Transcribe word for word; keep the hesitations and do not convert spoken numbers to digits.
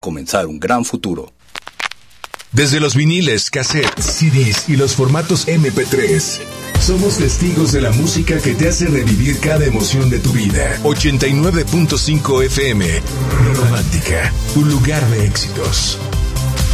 comenzar un gran futuro. Desde los viniles, cassettes, C Ds y los formatos eme pe tres, somos testigos de la música que te hace revivir cada emoción de tu vida. ochenta y nueve punto cinco efe eme, Romántica, un lugar de éxitos.